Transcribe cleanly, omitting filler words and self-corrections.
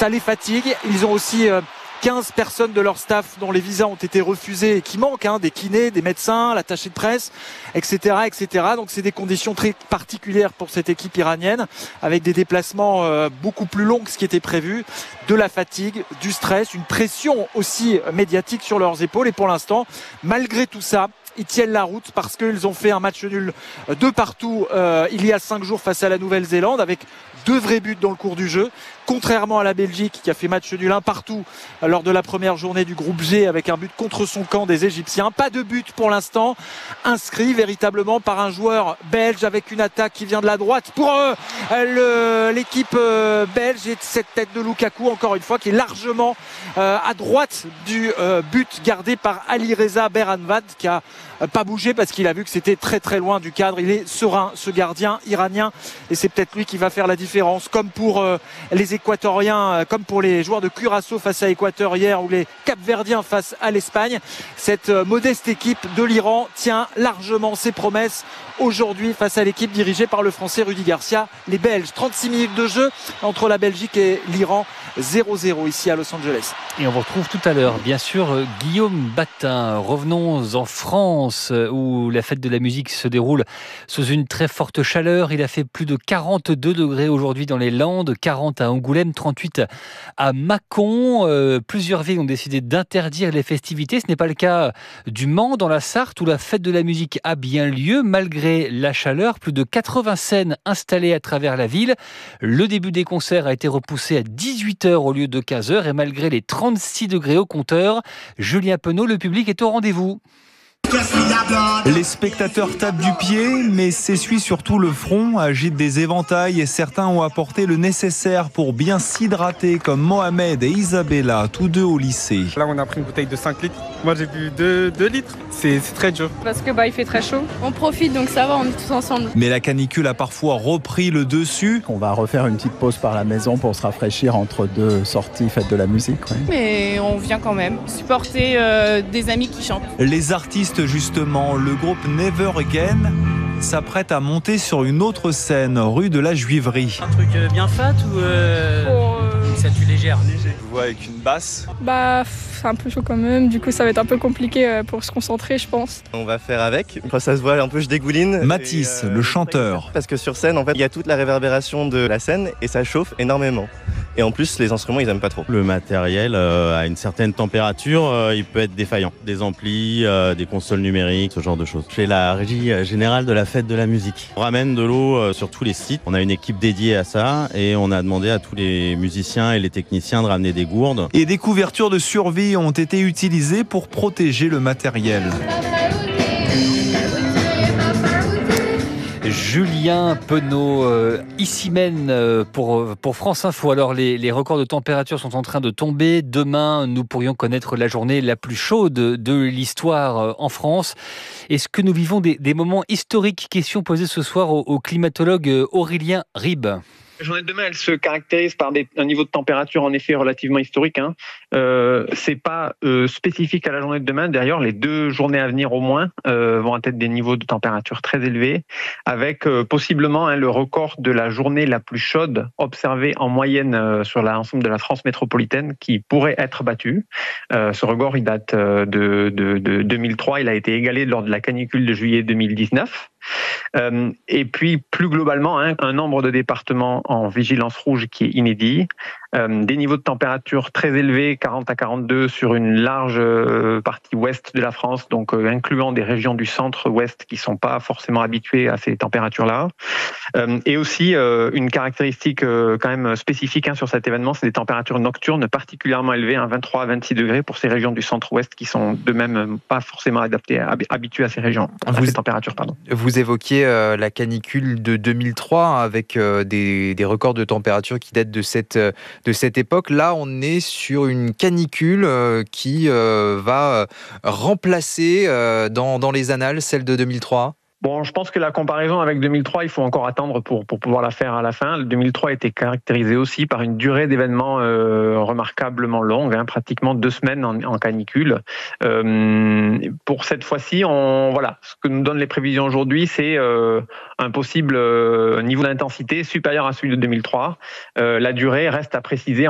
ça les fatigue. Ils ont aussi 15 personnes de leur staff dont les visas ont été refusés et qui manquent, des kinés, des médecins, l'attaché de presse, etc., etc. Donc c'est des conditions très particulières pour cette équipe iranienne, avec des déplacements beaucoup plus longs que ce qui était prévu, de la fatigue, du stress, une pression aussi médiatique sur leurs épaules. Et pour l'instant, malgré tout ça, ils tiennent la route parce qu'ils ont fait un match nul de partout il y a 5 jours face à la Nouvelle-Zélande, avec 2 vrais buts dans le cours du jeu, contrairement à la Belgique qui a fait match nul 1 partout lors de la première journée du groupe G avec un but contre son camp des Égyptiens. Pas de but pour l'instant inscrit véritablement par un joueur belge, avec une attaque qui vient de la droite pour l'équipe belge, et cette tête de Lukaku encore une fois qui est largement à droite du but gardé par Ali Reza Beranvad, qui a pas bougé parce qu'il a vu que c'était très très loin du cadre. Il est serein, ce gardien iranien, et c'est peut-être lui qui va faire la différence, comme pour les Équatoriens, comme pour les joueurs de Curaçao face à Équateur hier, ou les Capverdiens face à l'Espagne. Cette modeste équipe de l'Iran tient largement ses promesses aujourd'hui face à l'équipe dirigée par le Français Rudy Garcia. Les Belges, 36 minutes de jeu entre la Belgique et l'Iran, 0-0 ici à Los Angeles. Et on vous retrouve tout à l'heure, bien sûr, Guillaume Batin. Revenons en France, où la fête de la musique se déroule sous une très forte chaleur. Il a fait plus de 42 degrés aujourd'hui dans les Landes, 40 à Angoulême, 38 à Mâcon. Plusieurs villes ont décidé d'interdire les festivités. Ce n'est pas le cas du Mans, dans la Sarthe, où la fête de la musique a bien lieu, malgré la chaleur. Plus de 80 scènes installées à travers la ville. Le début des concerts a été repoussé à 18h au lieu de 15h, et malgré les 36 degrés au compteur, Julien Penaud, le public est au rendez-vous. Les spectateurs tapent du pied, mais s'essuient surtout le front, agitent des éventails, et certains ont apporté le nécessaire pour bien s'hydrater, comme Mohamed et Isabella, tous deux au lycée. Là, on a pris une bouteille de 5 litres. Moi, j'ai bu 2 litres. C'est très dur. Parce que il fait très chaud. On profite, donc ça va, on est tous ensemble. Mais la canicule a parfois repris le dessus. On va refaire une petite pause par la maison pour se rafraîchir entre 2 sorties fêtes de la musique. Ouais. Mais on vient quand même supporter des amis qui chantent. Les artistes, justement, le groupe Never Again s'apprête à monter sur une autre scène, rue de la Juiverie. Un truc bien fat ou ça tue légère? Je vous vois avec une basse. C'est un peu chaud quand même, du coup ça va être un peu compliqué pour se concentrer, je pense. On va faire avec. Quand ça se voit un peu, je dégouline. Mathis, le chanteur. Parce que sur scène, en fait, il y a toute la réverbération de la scène et ça chauffe énormément. Et en plus, les instruments, ils aiment pas trop. Le matériel, à une certaine température, il peut être défaillant. Des amplis, des consoles numériques, ce genre de choses. Je fais la régie générale de la fête de la musique. On ramène de l'eau sur tous les sites. On a une équipe dédiée à ça et on a demandé à tous les musiciens et les techniciens de ramener des gourdes. Et des couvertures de survie ont été utilisées pour protéger le matériel. Julien Penaud, ici même pour France Info. Alors les records de température sont en train de tomber. Demain, nous pourrions connaître la journée la plus chaude de l'histoire en France. Est-ce que nous vivons des moments historiques? Question posée ce soir au climatologue Aurélien Ribes. La journée de demain, elle se caractérise par un niveau de température en effet relativement historique. C'est pas spécifique à la journée de demain. D'ailleurs, les 2 journées à venir au moins vont atteindre des niveaux de température très élevés, avec possiblement le record de la journée la plus chaude observée en moyenne sur l'ensemble de la France métropolitaine, qui pourrait être battu. Ce record, il date de 2003. Il a été égalé lors de la canicule de juillet 2019. Et puis plus globalement, un nombre de départements en vigilance rouge qui est inédit, des niveaux de température très élevés, 40 à 42 sur une large partie ouest de la France, donc incluant des régions du centre-ouest qui sont pas forcément habituées à ces températures-là, et aussi une caractéristique quand même spécifique sur cet événement, c'est des températures nocturnes particulièrement élevées, 23 à 26 degrés pour ces régions du centre-ouest qui sont de même pas forcément habituées à ces régions, à ces températures. Vous évoquiez la canicule de 2003 avec des records de température qui datent de cette époque. Là, on est sur une canicule qui va remplacer dans les annales celle de 2003. Bon, je pense que la comparaison avec 2003, il faut encore attendre pour pouvoir la faire à la fin. Le 2003 était caractérisé aussi par une durée d'événements remarquablement longue, pratiquement 2 semaines en canicule. Pour cette fois-ci, ce que nous donnent les prévisions aujourd'hui, c'est un possible niveau d'intensité supérieur à celui de 2003. La durée reste à préciser.